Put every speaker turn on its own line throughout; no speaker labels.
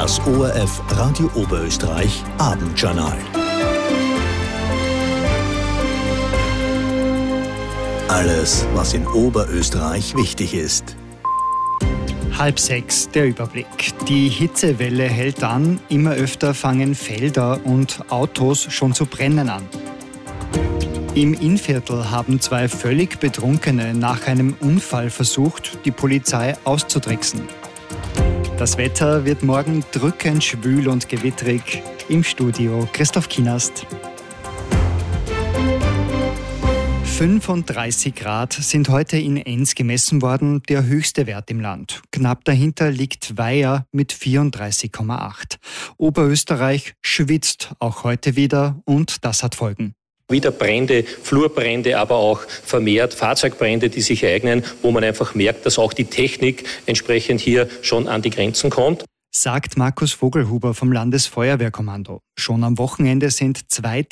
Das ORF Radio Oberösterreich Abendjournal. Alles, was in Oberösterreich wichtig ist.
5:30, der Überblick. Die Hitzewelle hält an, immer öfter fangen Felder und Autos schon zu brennen an. Im Innviertel haben 2 völlig Betrunkene nach einem Unfall versucht, die Polizei auszutricksen. Das Wetter wird morgen drückend schwül und gewittrig. Im Studio Christoph Kienast. 35 Grad sind heute in Enns gemessen worden, der höchste Wert im Land. Knapp dahinter liegt Weiher mit 34,8. Oberösterreich schwitzt auch heute wieder und das hat Folgen.
Wieder Brände, Flurbrände, aber auch vermehrt Fahrzeugbrände, die sich ereignen, wo man einfach merkt, dass auch die Technik entsprechend hier schon an die Grenzen kommt.
Sagt Markus Vogelhuber vom Landesfeuerwehrkommando. Schon am Wochenende sind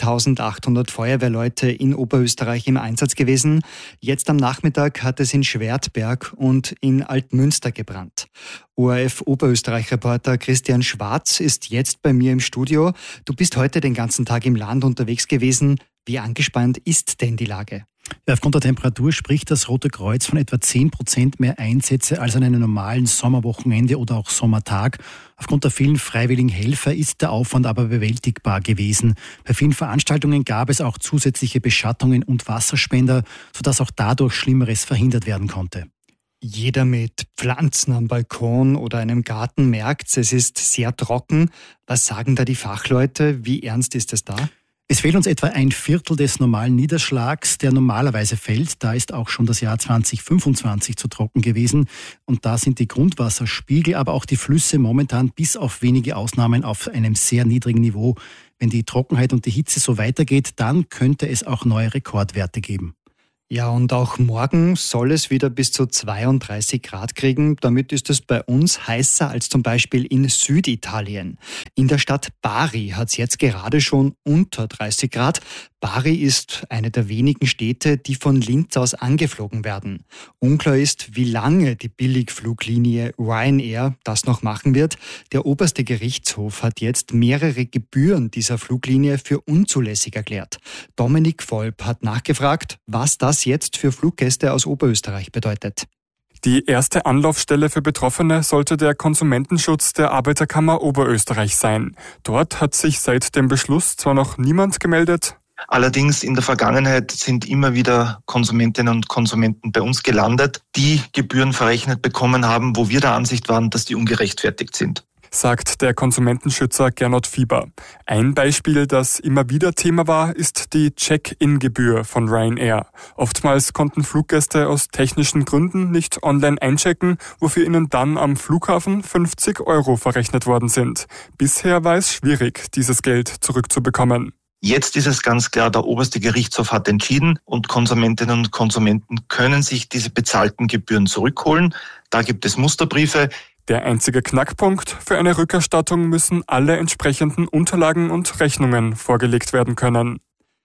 2800 Feuerwehrleute in Oberösterreich im Einsatz gewesen. Jetzt am Nachmittag hat es in Schwertberg und in Altmünster gebrannt. ORF Oberösterreich-Reporter Christian Schwarz ist jetzt bei mir im Studio. Du bist heute den ganzen Tag im Land unterwegs gewesen. Wie angespannt ist denn die Lage?
Ja, aufgrund der Temperatur spricht das Rote Kreuz von etwa 10% mehr Einsätze als an einem normalen Sommerwochenende oder auch Sommertag. Aufgrund der vielen freiwilligen Helfer ist der Aufwand aber bewältigbar gewesen. Bei vielen Veranstaltungen gab es auch zusätzliche Beschattungen und Wasserspender, sodass auch dadurch Schlimmeres verhindert werden konnte.
Jeder mit Pflanzen am Balkon oder einem Garten merkt, es ist sehr trocken. Was sagen da die Fachleute? Wie ernst ist es da?
Es fehlt uns etwa 1/4 des normalen Niederschlags, der normalerweise fällt. Da ist auch schon das Jahr 2025 zu trocken gewesen. Und da sind die Grundwasserspiegel, aber auch die Flüsse momentan bis auf wenige Ausnahmen auf einem sehr niedrigen Niveau. Wenn die Trockenheit und die Hitze so weitergeht, dann könnte es auch neue Rekordwerte geben.
Ja, und auch morgen soll es wieder bis zu 32 Grad kriegen. Damit ist es bei uns heißer als zum Beispiel in Süditalien. In der Stadt Bari hat es jetzt gerade schon unter 30 Grad. Bari ist eine der wenigen Städte, die von Linz aus angeflogen werden. Unklar ist, wie lange die Billigfluglinie Ryanair das noch machen wird. Der oberste Gerichtshof hat jetzt mehrere Gebühren dieser Fluglinie für unzulässig erklärt. Dominik Volp hat nachgefragt, was das jetzt für Fluggäste aus Oberösterreich bedeutet.
Die erste Anlaufstelle für Betroffene sollte der Konsumentenschutz der Arbeiterkammer Oberösterreich sein. Dort hat sich seit dem Beschluss zwar noch niemand gemeldet.
Allerdings in der Vergangenheit sind immer wieder Konsumentinnen und Konsumenten bei uns gelandet, die Gebühren verrechnet bekommen haben, wo wir der Ansicht waren, dass die ungerechtfertigt sind.
Sagt der Konsumentenschützer Gernot Fieber. Ein Beispiel, das immer wieder Thema war, ist die Check-in-Gebühr von Ryanair. Oftmals konnten Fluggäste aus technischen Gründen nicht online einchecken, wofür ihnen dann am Flughafen 50 € verrechnet worden sind. Bisher war es schwierig, dieses Geld zurückzubekommen.
Jetzt ist es ganz klar, der oberste Gerichtshof hat entschieden und Konsumentinnen und Konsumenten können sich diese bezahlten Gebühren zurückholen. Da gibt es Musterbriefe.
Der einzige Knackpunkt: Für eine Rückerstattung müssen alle entsprechenden Unterlagen und Rechnungen vorgelegt werden können.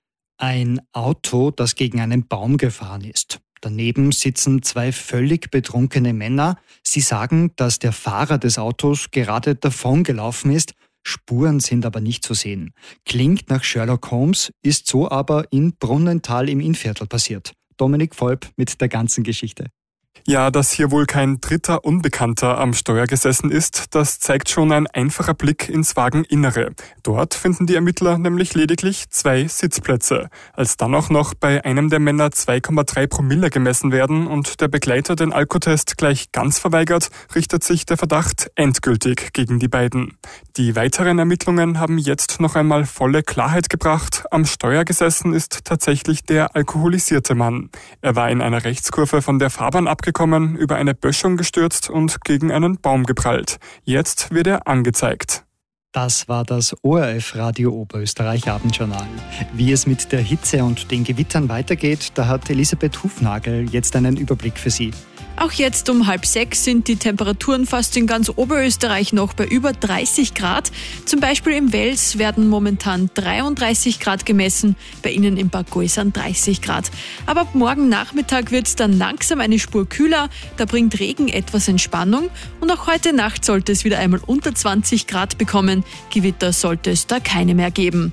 Ein Auto, das gegen einen Baum gefahren ist. Daneben sitzen 2 völlig betrunkene Männer. Sie sagen, dass der Fahrer des Autos gerade davongelaufen ist. Spuren sind aber nicht zu sehen. Klingt nach Sherlock Holmes, ist so aber in Brunnental im Innviertel passiert. Dominik Volp mit der ganzen Geschichte.
Ja, dass hier wohl kein dritter Unbekannter am Steuer gesessen ist, das zeigt schon ein einfacher Blick ins Wageninnere. Dort finden die Ermittler nämlich lediglich 2 Sitzplätze. Als dann auch noch bei einem der Männer 2,3 Promille gemessen werden und der Begleiter den Alkotest gleich ganz verweigert, richtet sich der Verdacht endgültig gegen die beiden. Die weiteren Ermittlungen haben jetzt noch einmal volle Klarheit gebracht. Am Steuer gesessen ist tatsächlich der alkoholisierte Mann. Er war in einer Rechtskurve von der Fahrbahn abgekommen, über eine Böschung gestürzt und gegen einen Baum geprallt. Jetzt wird er angezeigt.
Das war das ORF Radio Oberösterreich Abendjournal. Wie es mit der Hitze und den Gewittern weitergeht, da hat Elisabeth Hufnagel jetzt einen Überblick für Sie.
Auch jetzt um 5:30 sind die Temperaturen fast in ganz Oberösterreich noch bei über 30 Grad. Zum Beispiel im Wels werden momentan 33 Grad gemessen, bei Ihnen in Bad Gäusern 30 Grad. Aber ab morgen Nachmittag wird es dann langsam eine Spur kühler, da bringt Regen etwas Entspannung und auch heute Nacht sollte es wieder einmal unter 20 Grad bekommen. Gewitter sollte es da keine mehr geben.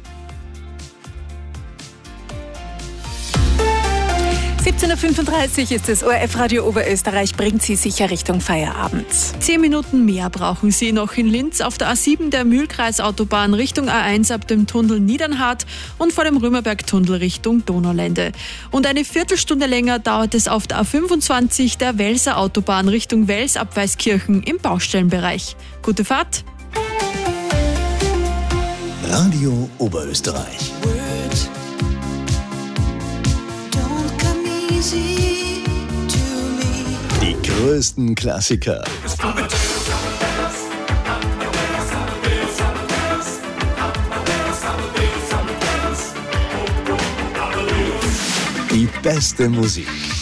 17.35 Uhr ist es. ORF-Radio Oberösterreich bringt Sie sicher Richtung Feierabend.
10 Minuten mehr brauchen Sie noch in Linz auf der A7 der Mühlkreisautobahn Richtung A1 ab dem Tunnel Niedernhart und vor dem Römerberg-Tunnel Richtung Donaulände. Und eine Viertelstunde länger dauert es auf der A25 der Welser Autobahn Richtung Wels ab Weißkirchen im Baustellenbereich. Gute Fahrt!
Radio Oberösterreich. Die größten Klassiker. Die beste Musik.